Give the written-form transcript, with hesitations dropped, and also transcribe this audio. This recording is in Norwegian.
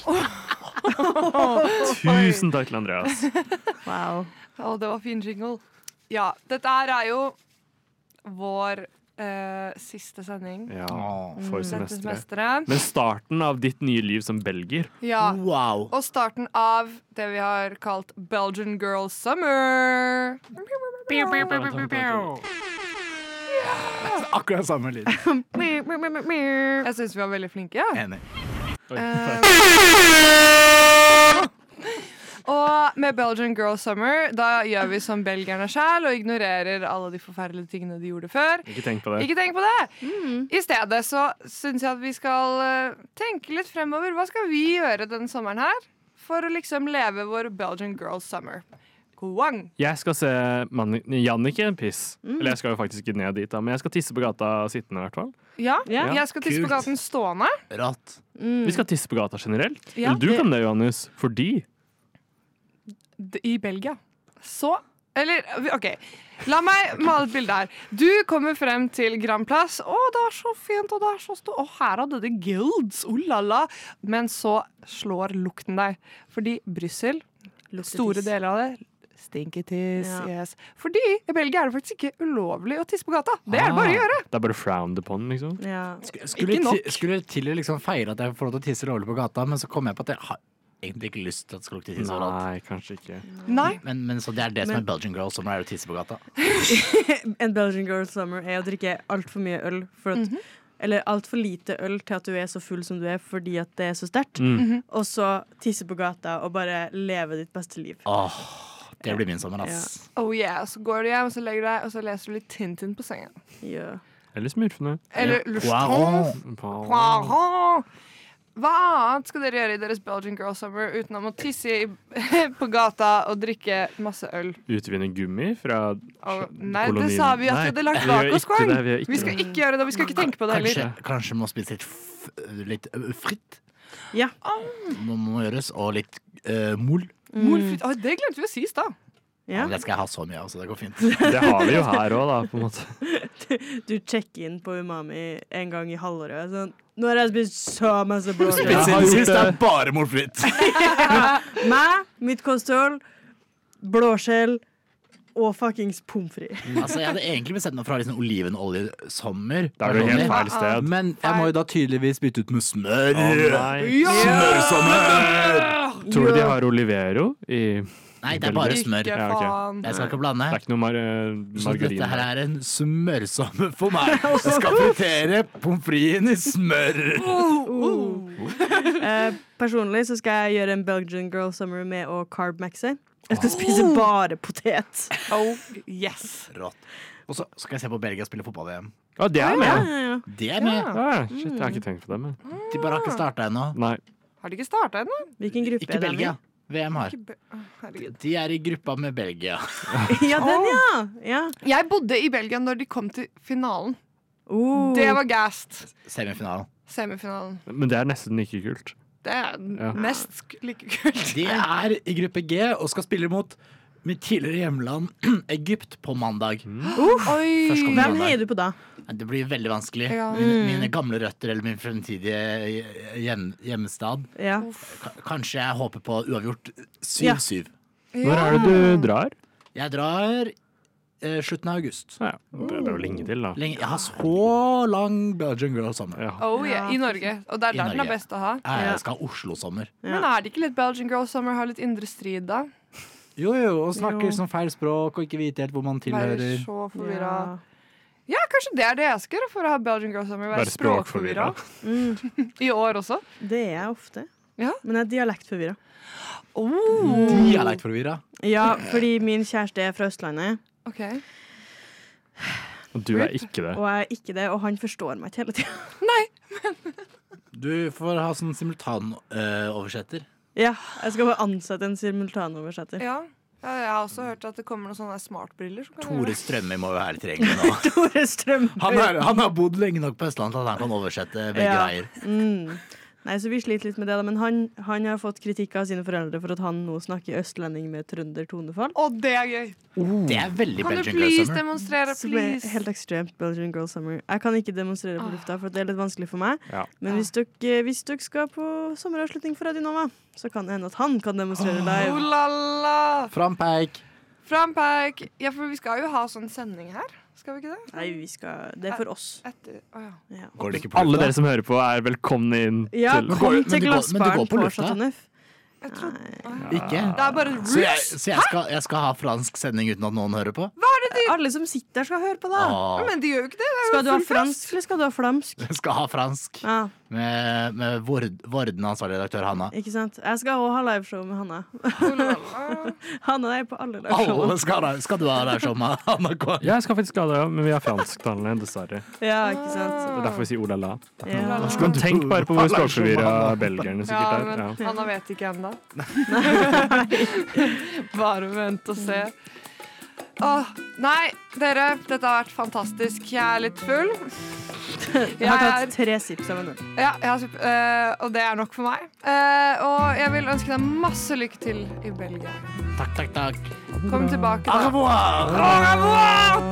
Tusen takk til Andreas. Wow. Det var fin jingle. Ja, dette her er jo vår siste sending. Ja, for Dette semesteret. semesteret. Men starten av ditt nye liv som belgier. Ja, Wow. og starten av det vi har kalt Belgian Girl Summer. Akkurat samme lyd. Jeg synes vi var veldig flinke, ja. Enig. Og med Belgian Girl Summer da gjør vi som belgierne selv og ignorerer alle de forferdelige tingene de gjorde før. Ikke tenk på det. Ikke tenk på det! I stedet så synes jeg at vi skal tenke litt fremover. Hva skal vi gjøre denne sommeren her for å liksom leve vår Belgian Girl Summer? Kwang! Jeg skal se Jannicke piss. Eller jeg skal jo faktisk ikke ned dit, da, men jeg skal tisse på gata sittende i hvert fall. Ja, Ja. jeg skal tisse på Kult. gaten stående. Rått. Vi skal tisse på gata generelt. Ja. Eller du kan det, Johannes, fordi I Belgia. Så Eller, OK. La meg male et bilde her. Du kommer frem til Grand Place. Å, det er så fint, og det er så stort. Å, her hadde det guilds. Oh, la, la. Men så slår lukten deg. Fordi Brussel, store deler av det, stinketiss. Ja. Yes. Fordi i Belgia er det faktisk ikke ulovlig å tisse på gata. Det er det bare å gjøre. Det er bare frowned upon, liksom. Ja. Skulle Ikke nok. skulle til å liksom feire at jeg får lov til å tisse lovlig på gata, men så kom jeg på at jeg har egentlig ikke lyst til at det skal lukte tiss overalt. Nei, kanskje ikke. Nei. Men så det er det som er Belgian Girl Summer, er å tisse på gata. En Belgian Girl Summer er å drikke alt for mye øl for at, eller alt for lite øl til at du er så full som du er fordi at det er så sterkt. Og så tisse på gata og bare leve ditt beste liv. Åh, det blir min sommer, ass. Oh yeah, så går du hjem, og så legger du deg, og så leser du litt Tintin på sengen. Ja. Eller smurfene. Eller Poirot. Poirot. Hva annet skal dere gjøre i deres Belgian Girl Summer utenom å tisse på gata og drikke masse øl? Utvinne gummi fra Nei, det kolonien. sa vi at vi hadde lagt vi bak gjør oss, ikke Kvang. det, vi gjør ikke Vi skal det. ikke gjøre det, vi skal ikke tenke på det heller. Kanskje må spise litt fritt. Ja. Må gjøres, og litt mol. Molfritt. Å, det glemte vi å si i stad. Ja. Det skal jeg ha så mye av, så det går fint. Det har vi jo her òg, da, på en måte. Du sjekker inn på Umami en gang i halvåret. Sånn, nå har jeg spist så masse blåskjell. Jeg har Siden gjort sist det. er bare molfritt. Mitt kosthold, blåskjell og fuckings pommes frites. Altså, jeg hadde egentlig bestemt meg for å ha liksom olivenoljesommer. Da er du helt personlig. feil sted. Men jeg må jo da tydeligvis bytte ut med smør. Å nei. Smørsommer! Tror du de har Olivero i Nei, det er bare Belgia? smør. Ikke Ja, ok. faen. Jeg skal ikke blande. Det er ikke noe Så margarin. dette her er en smørsommer for meg. Jeg skal fritere pommes fritesen i smør. Personlig så skal jeg gjøre en Belgian Girl Summer med å carb-maxe. Jeg skal spise bare potet. Oh, yes. Rått. Og så skal jeg se på Belgia spille fotball-VM. Å, det er Ja, med! ja, ja. Det er med. Ah, shit, jeg har ikke tenkt på det, men De bare har ikke starta ennå. nei. Har de ikke starta ennå? Hvilken gruppe Ikke er den i? Belgia. VM har. Herregud. De er i gruppa med Belgia. Ja, den, ja. Ja. Jeg bodde i Belgia når de kom til finalen. Det var gassed. Semifinalen. Semifinalen. Men det er nesten like kult. Det er Ja. mest like kult. De er i gruppe G og skal spille mot mitt tidligere hjemland Egypt på mandag. Oi! Førstkommende Hvem mandag. heier du på da? Det blir veldig vanskelig. Ja. Mine gamle røtter eller min fremtidige hjemstad. Ja. Kanskje jeg håper på uavgjort 7-7. Når er det du drar? Jeg drar slutten av august. Ja, det er jo lenge til, da. Jeg har så lang Belgian Girl-sommer. Ja. Oh yeah, i Norge. Og det er I der den er Norge. best å ha. Jeg skal ha Oslo-sommer. Ja. Men er det ikke litt Belgian Girl Summer har litt indre strid, da? Jo, og snakker Jo. sånn feil språk og ikke vite helt hvor man Være tilhører. så forvirra. Ja. Ja, kanskje det er det jeg skal gjøre for å ha Belgian Girl Summer. Være Være språkforvirra. språkforvirra. I år også. Det er jeg ofte. Ja. Men jeg er dialektforvirra. Dialektforvirra. Ja, fordi min kjæreste er fra Østlandet, OK. Og du er ikke det. og jeg er ikke det, og han forstår meg ikke hele tida. Du får ha sånn simultanoversetter. Ja, jeg skal bare ansette en simultanoversetter. Ja. Ja, jeg har også hørt at det kommer noen sånne smartbriller. Som kan Tore gjøre det. Strømøy må jo være tilgjengelig nå. Tore Strøm. Han har bodd lenge nok på Østlandet til at han kan oversette begge Ja. veier. Nei, så vi sliter litt med det, da. Men han har fått kritikk av sine foreldre for at han nå snakker østlending med trønder tonefall. Å, det er gøy! Det er veldig Kan du Belgian Girl please Summer. demonstrere, Som er please? helt ekstremt Belgian Girl Summer. Jeg kan ikke demonstrere på lufta, for det er litt vanskelig for meg. Ja. Men hvis dere skal på sommeravslutning for Radio Nova, så kan det hende at han kan demonstrere Oh live. la la! Frampeik. Frampeik. Ja, for vi skal jo ha sånn sending her. Skal vi ikke det? Nei, det er for oss. Etter. Å ja. Ja. Går det ikke på Alle lufta? dere som hører på, er velkomne inn Ja, til kom Men til det går- men det Glassbaren går på på lufta. Chateau Neuf. Jeg tror Ikke? Det er bare Så roots. jeg skal ha fransk sending uten at noen hører på? Alle som sitter der, skal høre på, da. Åh, Men de gjør jo ikke det. Det er jo Skal du ha full fest. fransk, eller skal du ha flamsk? jeg skal ha fransk Ja, med Vorden, ansvarlig redaktør Hanna. ikke sant? Jeg skal også ha liveshow med Hanna. Oh la la. Hanna er på alle liveshowene. Alle skal du ha der som Hanna K. Ja, jeg skal faktisk ha det, men vi har fransktalende, dessverre. Ja, ikke sant? Det er derfor vi sier oh la la. Ja. Men tenk bare på hvor Alle er språkforvirra som belgierne Ja, sikkert er. men Ja. Hanna vet ikke ennå. Bare vent og se. Åh, nei, dere, dette har vært fantastisk. Jeg er litt full. Jeg har tatt 3 sips av en øl. Ja, og det er nok for meg. Og jeg vil ønske deg masse lykke til i Belgia. Takk. Kom tilbake Au da. revoir! Au revoir!